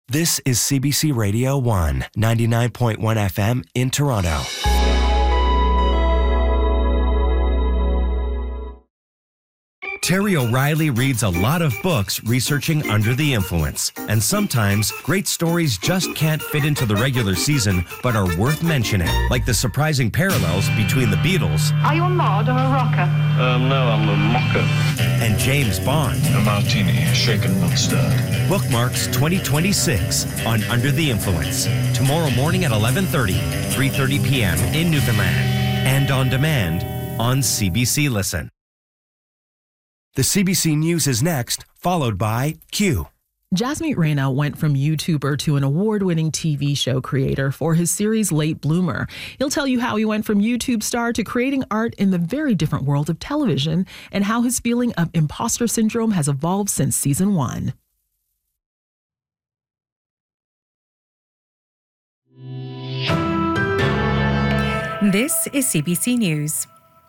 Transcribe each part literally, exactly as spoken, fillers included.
This is C B C Radio one, ninety-nine point one F M in Toronto. Terry O'Reilly reads a lot of books researching Under the Influence. And sometimes, great stories just can't fit into the regular season, but are worth mentioning. Like the surprising parallels between the Beatles. Are you a mod or a rocker? Um, no, I'm a mocker. And James Bond. A martini, shaken not stirred. Bookmarks twenty twenty-six on Under the Influence. Tomorrow morning at eleven thirty, three thirty p.m. in Newfoundland. And on demand on C B C Listen. The C B C News is next, followed by Q. Jasmeet Raina went from YouTuber to an award-winning T V show creator for his series Late Bloomer. He'll tell you how he went from YouTube star to creating art in the very different world of television and how his feeling of imposter syndrome has evolved since season one. This is C B C News.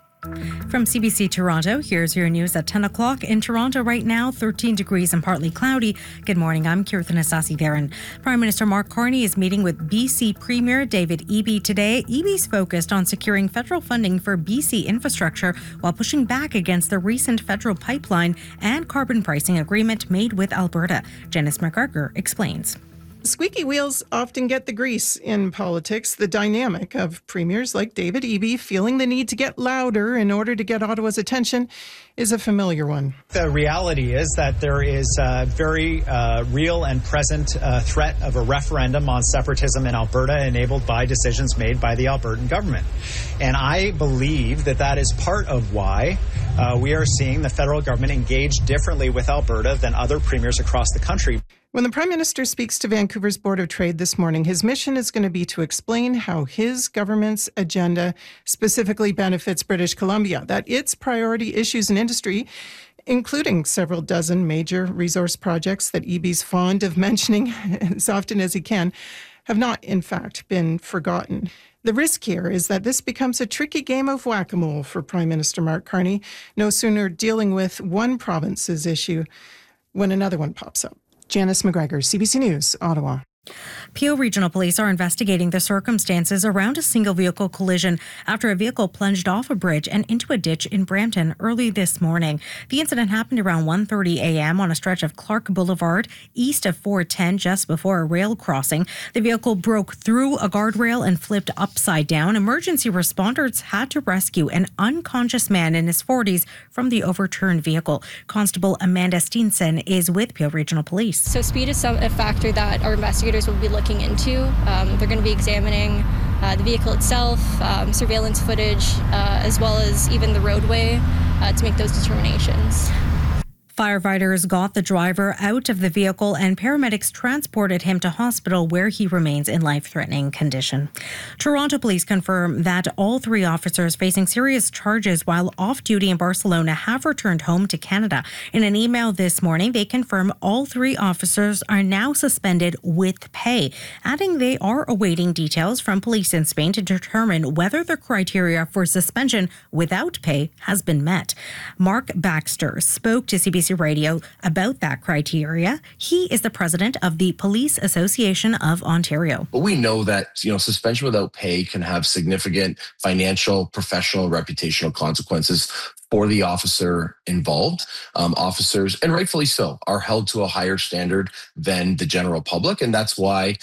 From C B C Toronto, here's your news at ten o'clock. In Toronto right now, thirteen degrees and partly cloudy. Good morning, I'm Kirtan Asasi-Theron. Prime Minister Mark Carney is meeting with B C Premier David Eby today. Eby's focused on securing federal funding for B C infrastructure while pushing back against the recent federal pipeline and carbon pricing agreement made with Alberta. Janice McGregor explains. Squeaky wheels often get the grease in politics. The dynamic of premiers like David Eby feeling the need to get louder in order to get Ottawa's attention is a familiar one. The reality is that there is a very uh, real and present uh, threat of a referendum on separatism in Alberta enabled by decisions made by the Albertan government. And I believe that that is part of why uh, we are seeing the federal government engage differently with Alberta than other premiers across the country. When the Prime Minister speaks to Vancouver's Board of Trade this morning, his mission is going to be to explain how his government's agenda specifically benefits British Columbia, that its priority issues in industry, including several dozen major resource projects that Eby's fond of mentioning as often as he can, have not, in fact, been forgotten. The risk here is that this becomes a tricky game of whack-a-mole for Prime Minister Mark Carney, no sooner dealing with one province's issue when another one pops up. Janice McGregor, C B C News, Ottawa. Peel Regional Police are investigating the circumstances around a single-vehicle collision after a vehicle plunged off a bridge and into a ditch in Brampton early this morning. The incident happened around one thirty a.m. on a stretch of Clark Boulevard, east of four ten, just before a rail crossing. The vehicle broke through a guardrail and flipped upside down. Emergency responders had to rescue an unconscious man in his forties from the overturned vehicle. Constable Amanda Steenson is with Peel Regional Police. So speed is some, a factor that our investigators will be looking into. Um, they're going to be examining uh, the vehicle itself, um, surveillance footage, uh, as well as even the roadway uh, to make those determinations. Firefighters got the driver out of the vehicle and paramedics transported him to hospital where he remains in life-threatening condition. Toronto police confirm that all three officers facing serious charges while off-duty in Barcelona have returned home to Canada. In an email this morning, they confirm all three officers are now suspended with pay, adding they are awaiting details from police in Spain to determine whether the criteria for suspension without pay has been met. Mark Baxter spoke to C B C Radio about that criteria. He is the president of the Police Association of Ontario. But we know that, you know, suspension without pay can have significant financial, professional, reputational consequences for the officer involved. Um, officers, and rightfully so, are held to a higher standard than the general public. And that's why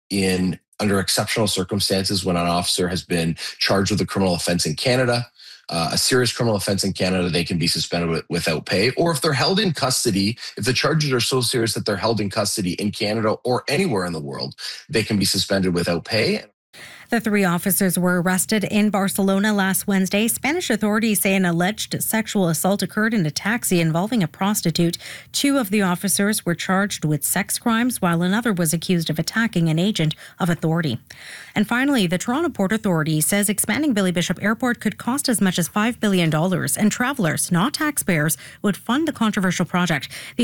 in under exceptional circumstances, when an officer has been charged with a criminal offense in Canada, Uh, a serious criminal offense in Canada, they can be suspended with, without pay. Or if they're held in custody, if the charges are so serious that they're held in custody in Canada or anywhere in the world, they can be suspended without pay. The three officers were arrested in Barcelona last Wednesday. Spanish authorities say an alleged sexual assault occurred in a taxi involving a prostitute. Two of the officers were charged with sex crimes, while another was accused of attacking an agent of authority. And finally, the Toronto Port Authority says expanding Billy Bishop Airport could cost as much as five billion dollars, and travellers, not taxpayers, would fund the controversial project. The